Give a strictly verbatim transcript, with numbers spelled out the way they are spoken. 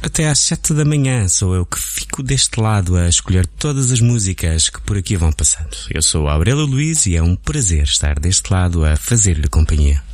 até às sete da manhã. Sou eu que fico deste lado a escolher todas as músicas que por aqui vão passando. Eu sou o Aurélio Luís e é um prazer estar deste lado a fazer-lhe companhia.